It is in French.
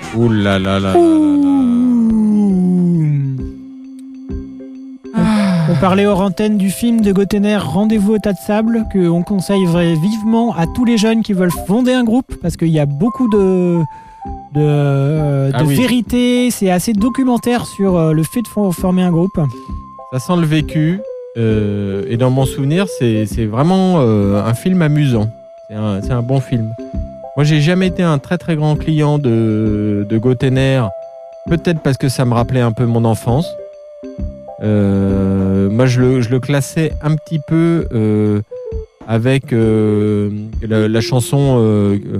Ouh là là là là là là. On parlait hors antenne du film de Gottener, Rendez-vous au tas de sable, qu'on conseillerait vivement à tous les jeunes qui veulent fonder un groupe, parce qu'il y a beaucoup de vérité, c'est assez documentaire sur le fait de former un groupe. Ça sent le vécu, et dans mon souvenir, c'est vraiment un film amusant. C'est un bon film. Moi, j'ai jamais été un très très grand client de Gottener, peut-être parce que ça me rappelait un peu mon enfance. Moi, je le classais un petit peu avec la chanson